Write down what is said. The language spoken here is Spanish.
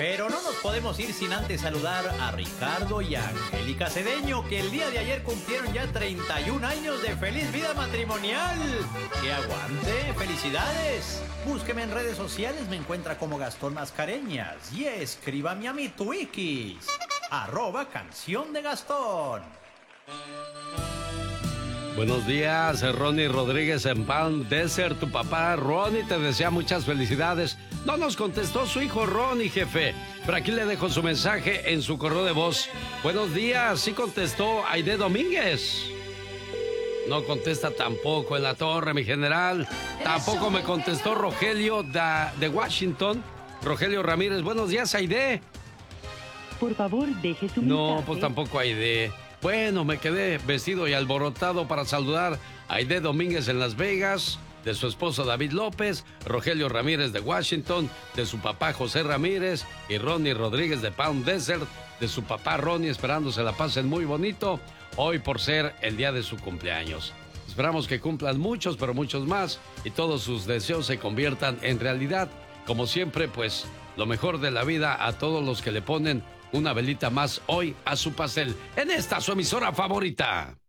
Pero no nos podemos ir sin antes saludar a Ricardo y a Angélica Cedeño, que el día de ayer cumplieron ya 31 años de feliz vida matrimonial. ¡Que aguante! ¡Felicidades! Búsqueme en redes sociales, me encuentra como Gastón Mascareñas. Y escríbame a mi Twikis, @Canción de Gastón. Buenos días, Ronnie Rodríguez en Palm Desert. Tu papá, Ronnie, te desea muchas felicidades. No nos contestó su hijo Ronnie, jefe, pero aquí le dejo su mensaje en su correo de voz. Buenos días, sí contestó Aide Domínguez. No contesta tampoco en la torre, mi general. Tampoco me contestó Rogelio de Washington. Rogelio Ramírez, buenos días, Aide. Por favor, deje su mensaje. No, pues tampoco Aide. Bueno, me quedé vestido y alborotado para saludar a Aide Domínguez en Las Vegas, de su esposo David López, Rogelio Ramírez de Washington, de su papá José Ramírez y Ronnie Rodríguez de Palm Desert, de su papá Ronnie, esperando se la pasen muy bonito hoy por ser el día de su cumpleaños. Esperamos que cumplan muchos, pero muchos más, y todos sus deseos se conviertan en realidad. Como siempre, pues, lo mejor de la vida a todos los que le ponen una velita más hoy a su pastel en esta su emisora favorita.